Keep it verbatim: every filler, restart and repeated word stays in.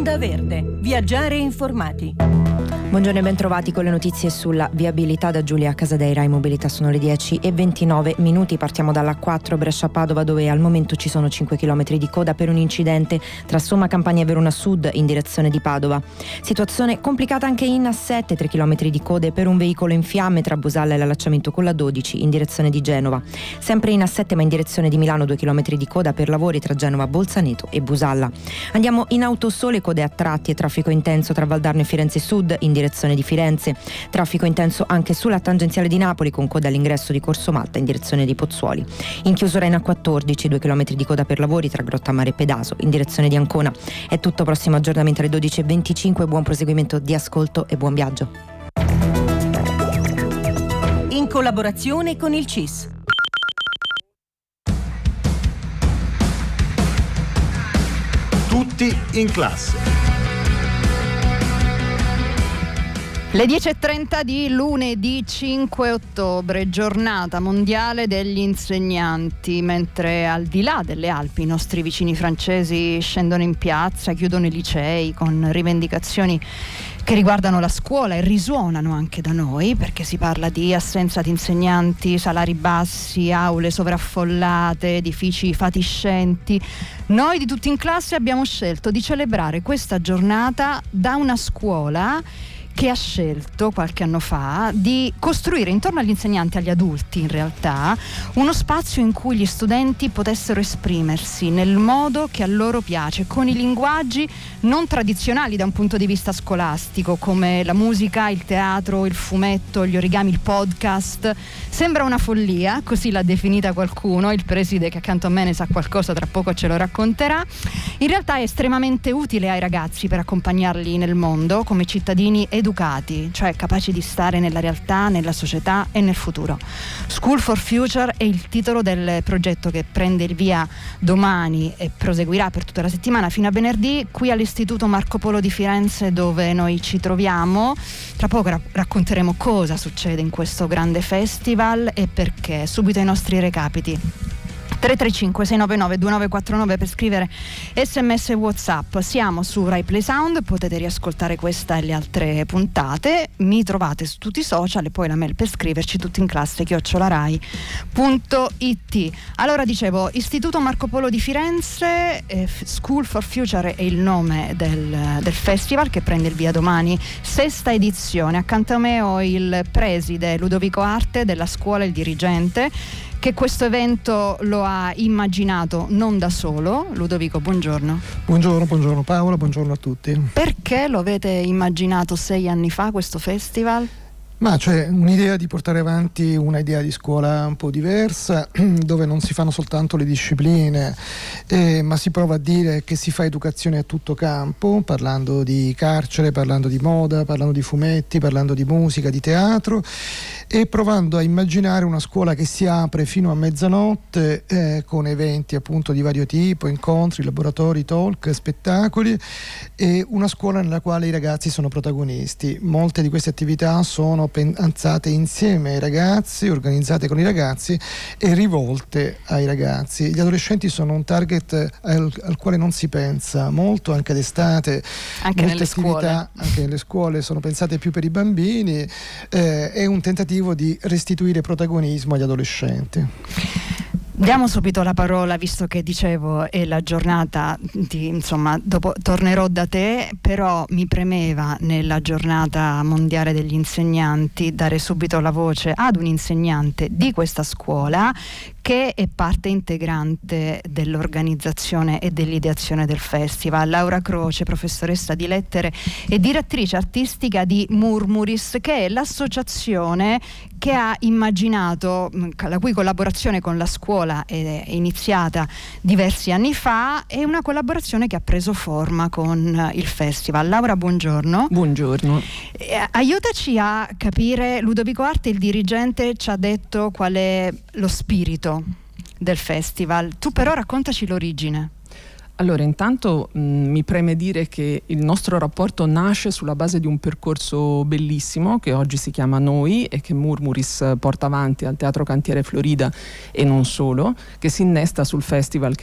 Onda Verde. Viaggiare informati. Buongiorno e bentrovati con le notizie sulla viabilità da Giulia Casadei, Rai Mobilità. Sono le dieci e ventinove minuti. Partiamo dalla quattro Brescia-Padova, dove al momento ci sono cinque chilometri di coda per un incidente tra Somma Campania e Verona Sud in direzione di Padova. Situazione complicata anche in A sette, tre chilometri di code per un veicolo in fiamme tra Busalla e l'allacciamento con la dodici in direzione di Genova. Sempre in A sette ma in direzione di Milano, due chilometri di coda per lavori tra Genova, Bolzaneto e Busalla. Andiamo in Autosole, code a tratti e traffico intenso tra Valdarno e Firenze Sud in direzione di Firenze. Traffico intenso anche sulla tangenziale di Napoli con coda all'ingresso di Corso Malta in direzione di Pozzuoli. In chiusura in A quattordici, due chilometri di coda per lavori tra Grottammare e Pedaso in direzione di Ancona. È tutto, prossimo aggiornamento alle dodici e venticinque. Buon proseguimento di ascolto e buon viaggio. In collaborazione con il C I S. Tutti in classe. Le dieci e trenta di lunedì cinque ottobre, giornata mondiale degli insegnanti, mentre al di là delle Alpi i nostri vicini francesi scendono in piazza, chiudono i licei con rivendicazioni che riguardano la scuola e risuonano anche da noi, perché si parla di assenza di insegnanti, salari bassi, aule sovraffollate, edifici fatiscenti. Noi di Tutti in Classe abbiamo scelto di celebrare questa giornata da una scuola che ha scelto qualche anno fa di costruire intorno agli insegnanti, agli adulti in realtà, uno spazio in cui gli studenti potessero esprimersi nel modo che a loro piace, con i linguaggi non tradizionali da un punto di vista scolastico, come la musica, il teatro, il fumetto, gli origami, il podcast. Sembra una follia, così l'ha definita qualcuno, il preside che accanto a me ne sa qualcosa, tra poco ce lo racconterà. In realtà è estremamente utile ai ragazzi per accompagnarli nel mondo come cittadini educati, cioè capaci di stare nella realtà, nella società e nel futuro. School for Future è il titolo del progetto che prende il via domani e proseguirà per tutta la settimana fino a venerdì qui all'Istituto Marco Polo di Firenze, dove noi ci troviamo. Tra poco ra- racconteremo cosa succede in questo grande festival e perché. Subito i nostri recapiti. tre tre cinque sei nove nove due nove quattro nove per scrivere sms e WhatsApp. Siamo su Rai Play Sound, potete riascoltare questa e le altre puntate. Mi trovate su tutti i social e poi la mail per scriverci tutti in classe chiocciola rai punto it. Allora, dicevo, Istituto Marco Polo di Firenze, eh, School for Future è il nome del, del festival che prende il via domani, sesta edizione. Accanto a me ho il preside Ludovico Arte della scuola, il dirigente, che questo evento lo ha immaginato non da solo. Ludovico, buongiorno. Buongiorno, buongiorno Paola, buongiorno a tutti. Perché lo avete immaginato sei anni fa questo festival? Ma c'è un'idea di portare avanti un'idea di scuola un po' diversa, dove non si fanno soltanto le discipline, eh, ma si prova a dire che si fa educazione a tutto campo, parlando di carcere, parlando di moda, parlando di fumetti, parlando di musica, di teatro, e provando a immaginare una scuola che si apre fino a mezzanotte eh, con eventi appunto di vario tipo, incontri, laboratori, talk, spettacoli, e una scuola nella quale i ragazzi sono protagonisti. Molte di queste attività sono pensate insieme ai ragazzi, organizzate con i ragazzi e rivolte ai ragazzi. Gli adolescenti sono un target al, al quale non si pensa molto, anche d'estate. Anche nelle attività, scuole. Anche nelle scuole sono pensate più per i bambini, eh, è un tentativo di restituire protagonismo agli adolescenti. Diamo subito la parola, visto che dicevo è la giornata di, insomma, dopo tornerò da te, però mi premeva nella giornata mondiale degli insegnanti dare subito la voce ad un insegnante di questa scuola che è parte integrante dell'organizzazione e dell'ideazione del festival. Laura Croce, professoressa di lettere e direttrice artistica di Murmuris, che è l'associazione che ha immaginato, la cui collaborazione con la scuola è iniziata diversi anni fa, e una collaborazione che ha preso forma con il festival. Laura, buongiorno. Buongiorno. Eh, aiutaci a capire, Ludovico Arte, il dirigente, ci ha detto qual è lo spirito del festival. Tu però raccontaci l'origine. Allora, intanto mh, mi preme dire che il nostro rapporto nasce sulla base di un percorso bellissimo che oggi si chiama Noi e che Murmuris porta avanti al Teatro Cantiere Florida e non solo, che si innesta sul festival che